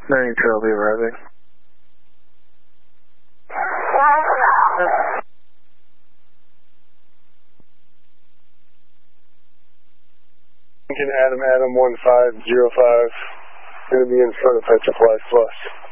9-2, I'll be arriving. Adam 1505, going to be in front of Petrify Flush.